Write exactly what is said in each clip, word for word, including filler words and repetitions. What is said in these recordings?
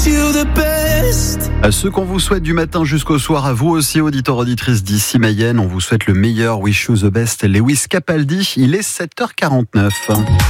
À ce qu'on vous souhaite du matin jusqu'au soir, à vous aussi, auditeurs, auditrices d'ici Mayenne, on vous souhaite le meilleur. Wish you the best, Lewis Capaldi. Il est sept heures quarante-neuf.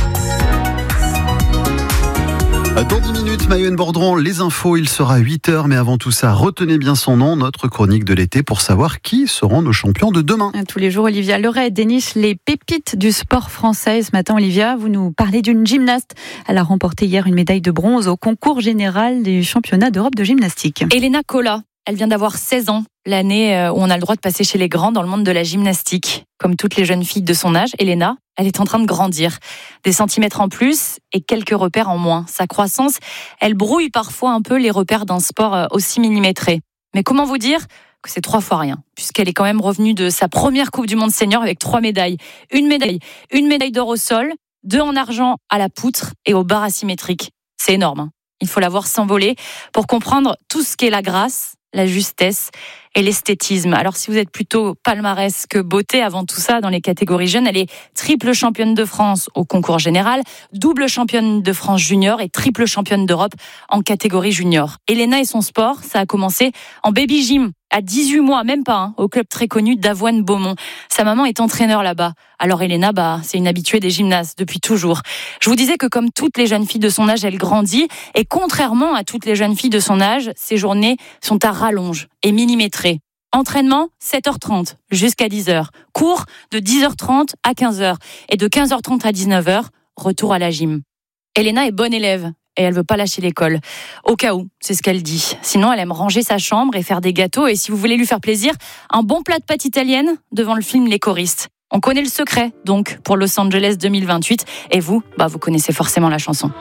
Dans dix minutes, Maïwen Bordron, les infos, il sera huit heures, mais avant tout ça, retenez bien son nom, notre chronique de l'été, pour savoir qui seront nos champions de demain. Tous les jours, Olivia Leray déniche les pépites du sport français. Ce matin, Olivia, vous nous parlez d'une gymnaste. Elle a remporté hier une médaille de bronze au concours général du championnat d'Europe de gymnastique. Elena Cola, elle vient d'avoir seize ans, l'année où on a le droit de passer chez les grands dans le monde de la gymnastique. Comme toutes les jeunes filles de son âge, Elena, elle est en train de grandir. Des centimètres en plus et quelques repères en moins. Sa croissance, elle brouille parfois un peu les repères d'un sport aussi millimétré. Mais comment vous dire que c'est trois fois rien, puisqu'elle est quand même revenue de sa première Coupe du Monde senior avec trois médailles. Une médaille, une médaille d'or au sol, deux en argent à la poutre et au bar asymétrique. C'est énorme, hein. Il faut la voir s'envoler pour comprendre tout ce qu'est la grâce, la justesse et l'esthétisme. Alors si vous êtes plutôt palmarès que beauté avant tout ça dans les catégories jeunes, elle est triple championne de France au concours général, double championne de France junior et triple championne d'Europe en catégorie junior. Elena et son sport, ça a commencé en baby gym à dix-huit mois, même pas, hein, au club très connu d'Avoine-Beaumont. Sa maman est entraîneur là-bas. Alors Elena, bah, c'est une habituée des gymnases depuis toujours. Je vous disais que comme toutes les jeunes filles de son âge, elle grandit. Et contrairement à toutes les jeunes filles de son âge, ses journées sont à rallonge et millimétrées. Entraînement, sept heures trente jusqu'à dix heures. Cours de dix heures trente à quinze heures. Et de quinze heures trente à dix-neuf heures, retour à la gym. Elena est bonne élève. Et elle veut pas lâcher l'école. Au cas où, c'est ce qu'elle dit. Sinon, elle aime ranger sa chambre et faire des gâteaux. Et si vous voulez lui faire plaisir, un bon plat de pâtes italiennes devant le film Les Choristes. On connaît le secret, donc, pour Los Angeles deux mille vingt-huit. Et vous, bah, vous connaissez forcément la chanson.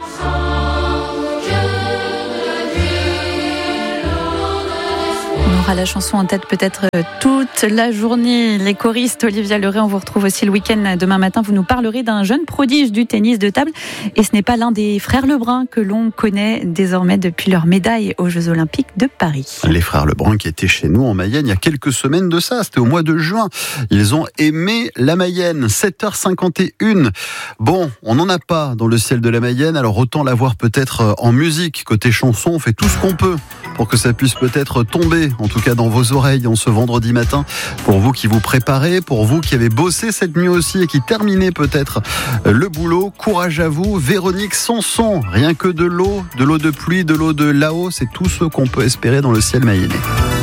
On aura la chanson en tête peut-être toute la journée. Les choristes, Olivia Leray, on vous retrouve aussi le week-end. Demain matin, vous nous parlerez d'un jeune prodige du tennis de table. Et ce n'est pas l'un des frères Lebrun que l'on connaît désormais depuis leur médaille aux Jeux Olympiques de Paris. Les frères Lebrun qui étaient chez nous en Mayenne il y a quelques semaines de ça, c'était au mois de juin. Ils ont aimé la Mayenne, sept heures cinquante et une. Bon, on n'en a pas dans le ciel de la Mayenne, alors autant l'avoir peut-être en musique. Côté chanson, on fait tout ce qu'on peut pour que ça puisse peut-être tomber, en tout cas dans vos oreilles en ce vendredi matin. Pour vous qui vous préparez, pour vous qui avez bossé cette nuit aussi et qui terminez peut-être le boulot, courage à vous. Véronique Sanson, rien que de l'eau, de l'eau de pluie, de l'eau de là-haut, c'est tout ce qu'on peut espérer dans le ciel mayennais.